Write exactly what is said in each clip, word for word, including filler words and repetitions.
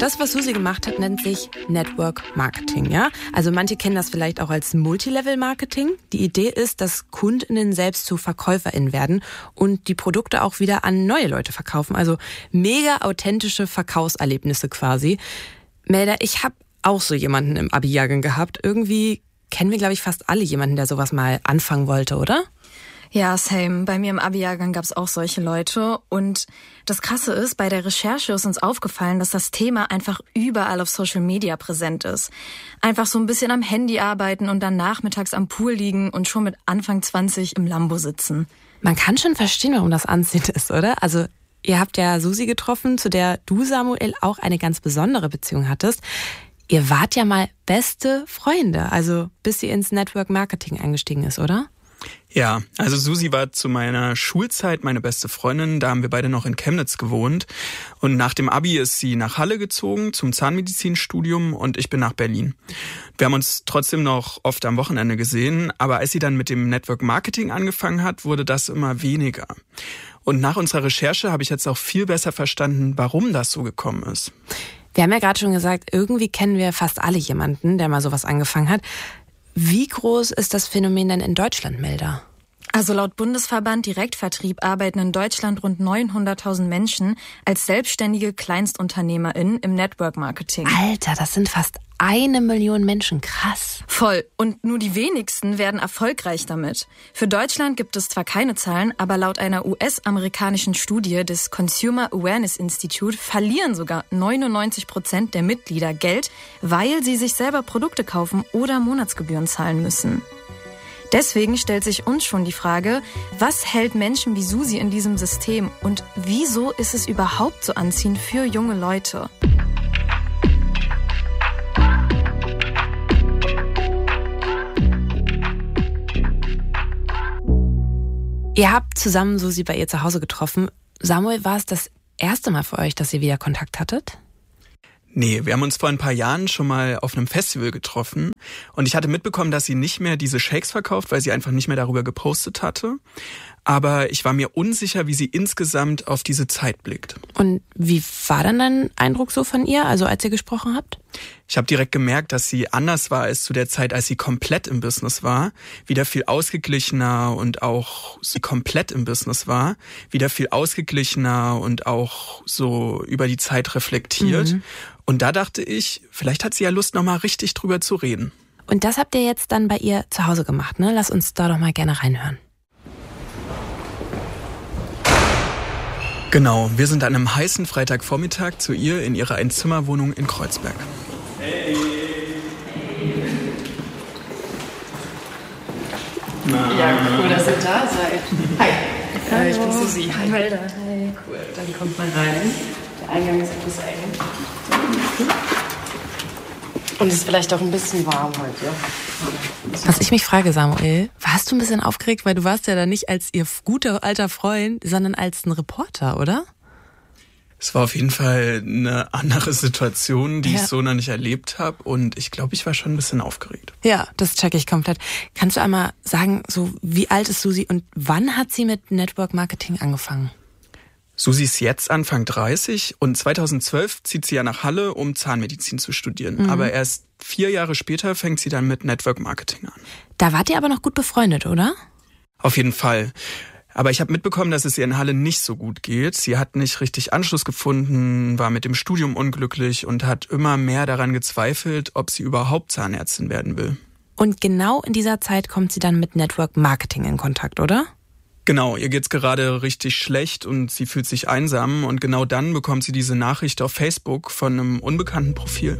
Das, was Susi gemacht hat, nennt sich Network Marketing, ja? Also manche kennen das vielleicht auch als Multilevel-Marketing. Die Idee ist, dass KundInnen selbst zu VerkäuferInnen werden und die Produkte auch wieder an neue Leute verkaufen. Also mega authentische Verkaufserlebnisse quasi. Melda, ich habe auch so jemanden im Abi-Jahrgang gehabt. Irgendwie kennen wir, glaube ich, fast alle jemanden, der sowas mal anfangen wollte, oder? Ja, same. Bei mir im Abi-Jahrgang gab's auch solche Leute. Und das Krasse ist, bei der Recherche ist uns aufgefallen, dass das Thema einfach überall auf Social Media präsent ist. Einfach so ein bisschen am Handy arbeiten und dann nachmittags am Pool liegen und schon mit Anfang zwanzig im Lambo sitzen. Man kann schon verstehen, warum das anziehend ist, oder? Also ihr habt ja Susi getroffen, zu der du, Samuel, auch eine ganz besondere Beziehung hattest. Ihr wart ja mal beste Freunde, also bis sie ins Network Marketing eingestiegen ist, oder? Ja, also Susi war zu meiner Schulzeit meine beste Freundin, da haben wir beide noch in Chemnitz gewohnt. Und nach dem Abi ist sie nach Halle gezogen zum Zahnmedizinstudium und ich bin nach Berlin. Wir haben uns trotzdem noch oft am Wochenende gesehen, aber als sie dann mit dem Network Marketing angefangen hat, wurde das immer weniger. Und nach unserer Recherche habe ich jetzt auch viel besser verstanden, warum das so gekommen ist. Wir haben ja gerade schon gesagt, irgendwie kennen wir fast alle jemanden, der mal sowas angefangen hat. Wie groß ist das Phänomen denn in Deutschland, Melda? Also laut Bundesverband Direktvertrieb arbeiten in Deutschland rund neunhunderttausend Menschen als selbstständige KleinstunternehmerInnen im Network Marketing. Alter, das sind fast eine Million Menschen. Krass. Voll. Und nur die wenigsten werden erfolgreich damit. Für Deutschland gibt es zwar keine Zahlen, aber laut einer U S-amerikanischen Studie des Consumer Awareness Institute verlieren sogar neunundneunzig Prozent der Mitglieder Geld, weil sie sich selber Produkte kaufen oder Monatsgebühren zahlen müssen. Deswegen stellt sich uns schon die Frage, was hält Menschen wie Susi in diesem System und wieso ist es überhaupt so anziehend für junge Leute? Ihr habt zusammen Susi bei ihr zu Hause getroffen. Samuel, war es das erste Mal für euch, dass ihr wieder Kontakt hattet? Nee, wir haben uns vor ein paar Jahren schon mal auf einem Festival getroffen und ich hatte mitbekommen, dass sie nicht mehr diese Shakes verkauft, weil sie einfach nicht mehr darüber gepostet hatte. Aber ich war mir unsicher, wie sie insgesamt auf diese Zeit blickt. Und wie war dann dein Eindruck so von ihr, also als ihr gesprochen habt? Ich habe direkt gemerkt, dass sie anders war als zu der Zeit, als sie komplett im Business war. Wieder viel ausgeglichener und auch sie komplett im Business war. Wieder viel ausgeglichener und auch so über die Zeit reflektiert. Mhm. Und da dachte ich, vielleicht hat sie ja Lust, nochmal richtig drüber zu reden. Und das habt ihr jetzt dann bei ihr zu Hause gemacht, ne? Lass uns da doch mal gerne reinhören. Genau, wir sind an einem heißen Freitagvormittag zu ihr in ihrer Einzimmerwohnung in Kreuzberg. Hey! Ja, cool, dass ihr da seid. Hi. Hallo. Ich bin Susi. Hi, Melda. Hi, cool. Dann kommt mal rein. Der Eingang ist etwas eng. Und es ist vielleicht auch ein bisschen warm heute. Was ich mich frage, Samuel, warst du ein bisschen aufgeregt, weil du warst ja da nicht als ihr guter alter Freund, sondern als ein Reporter, oder? Es war auf jeden Fall eine andere Situation, die ja. ich so noch nicht erlebt habe und ich glaube, ich war schon ein bisschen aufgeregt. Ja, das checke ich komplett. Kannst du einmal sagen, so wie alt ist Susi und wann hat sie mit Network Marketing angefangen? Susi ist jetzt Anfang dreißig und zweitausendzwölf zieht sie ja nach Halle, um Zahnmedizin zu studieren. Mhm. Aber erst vier Jahre später fängt sie dann mit Network Marketing an. Da wart ihr aber noch gut befreundet, oder? Auf jeden Fall. Aber ich habe mitbekommen, dass es ihr in Halle nicht so gut geht. Sie hat nicht richtig Anschluss gefunden, war mit dem Studium unglücklich und hat immer mehr daran gezweifelt, ob sie überhaupt Zahnärztin werden will. Und genau in dieser Zeit kommt sie dann mit Network Marketing in Kontakt, oder? Genau, ihr geht's gerade richtig schlecht und sie fühlt sich einsam und genau dann bekommt sie diese Nachricht auf Facebook von einem unbekannten Profil.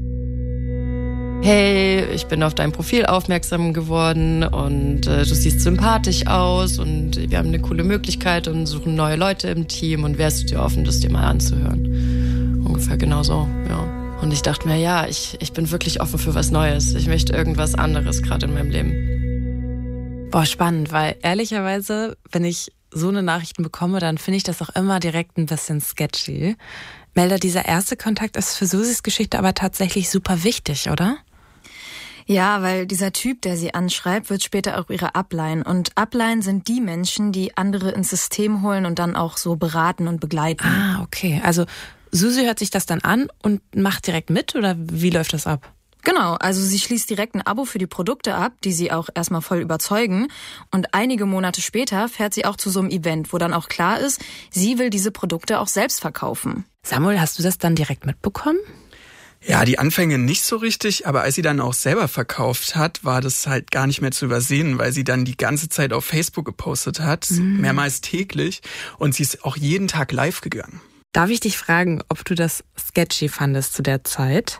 Hey, ich bin auf dein Profil aufmerksam geworden und äh, du siehst sympathisch aus und wir haben eine coole Möglichkeit und suchen neue Leute im Team und wärst du dir offen, das dir mal anzuhören? Ungefähr genau so, ja. Und ich dachte mir, ja, ich, ich bin wirklich offen für was Neues. Ich möchte irgendwas anderes gerade in meinem Leben. Boah, spannend, weil ehrlicherweise, wenn ich so eine Nachrichten bekomme, dann finde ich das auch immer direkt ein bisschen sketchy. Melda, dieser erste Kontakt ist für Susis Geschichte aber tatsächlich super wichtig, oder? Ja, weil dieser Typ, der sie anschreibt, wird später auch ihre Upline. Und Upline sind die Menschen, die andere ins System holen und dann auch so beraten und begleiten. Ah, okay. Also Susi hört sich das dann an und macht direkt mit oder wie läuft das ab? Genau, also sie schließt direkt ein Abo für die Produkte ab, die sie auch erstmal voll überzeugen. Und einige Monate später fährt sie auch zu so einem Event, wo dann auch klar ist, sie will diese Produkte auch selbst verkaufen. Samuel, hast du das dann direkt mitbekommen? Ja, die Anfänge nicht so richtig, aber als sie dann auch selber verkauft hat, war das halt gar nicht mehr zu übersehen, weil sie dann die ganze Zeit auf Facebook gepostet hat, mhm. mehrmals täglich, und sie ist auch jeden Tag live gegangen. Darf ich dich fragen, ob du das sketchy fandest zu der Zeit?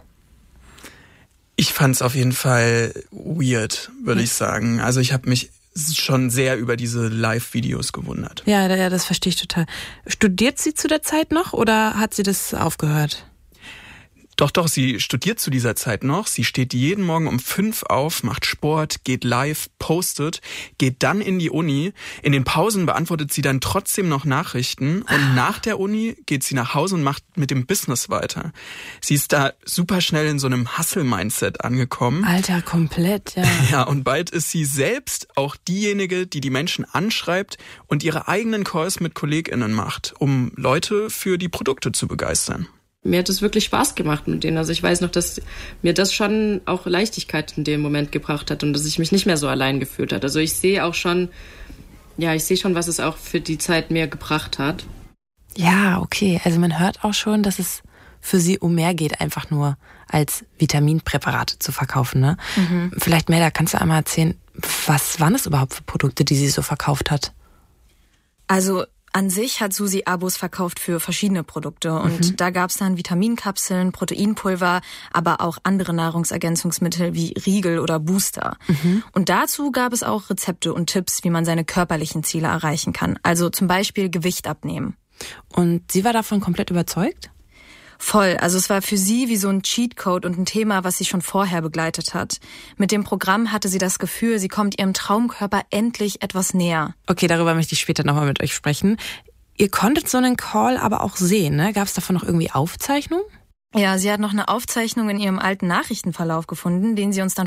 Ich fand es auf jeden Fall weird, würde ich sagen. Also ich habe mich schon sehr über diese Live-Videos gewundert. Ja, ja, das verstehe ich total. Studiert sie zu der Zeit noch oder hat sie das aufgehört? Doch, doch, sie studiert zu dieser Zeit noch. Sie steht jeden Morgen um fünf auf, macht Sport, geht live, postet, geht dann in die Uni. In den Pausen beantwortet sie dann trotzdem noch Nachrichten und ah. nach der Uni geht sie nach Hause und macht mit dem Business weiter. Sie ist da super schnell in so einem Hustle-Mindset angekommen. Alter, komplett, ja. Ja, und bald ist sie selbst auch diejenige, die die Menschen anschreibt und ihre eigenen Calls mit KollegInnen macht, um Leute für die Produkte zu begeistern. Mir hat es wirklich Spaß gemacht mit denen. Also ich weiß noch, dass mir das schon auch Leichtigkeit in dem Moment gebracht hat und dass ich mich nicht mehr so allein gefühlt habe. Also ich sehe auch schon, ja, ich sehe schon, was es auch für die Zeit mir gebracht hat. Ja, okay. Also man hört auch schon, dass es für sie um mehr geht, einfach nur als Vitaminpräparate zu verkaufen, ne? Mhm. Vielleicht, Melda, kannst du einmal erzählen, was waren das überhaupt für Produkte, die sie so verkauft hat? Also an sich hat Susi Abos verkauft für verschiedene Produkte und mhm. da gab es dann Vitaminkapseln, Proteinpulver, aber auch andere Nahrungsergänzungsmittel wie Riegel oder Booster. Mhm. Und dazu gab es auch Rezepte und Tipps, wie man seine körperlichen Ziele erreichen kann. Also zum Beispiel Gewicht abnehmen. Und sie war davon komplett überzeugt? Voll. Also es war für sie wie so ein Cheatcode und ein Thema, was sie schon vorher begleitet hat. Mit dem Programm hatte sie das Gefühl, sie kommt ihrem Traumkörper endlich etwas näher. Okay, darüber möchte ich später nochmal mit euch sprechen. Ihr konntet so einen Call aber auch sehen, ne? Gab es davon noch irgendwie Aufzeichnungen? Ja, sie hat noch eine Aufzeichnung in ihrem alten Nachrichtenverlauf gefunden, den sie uns dann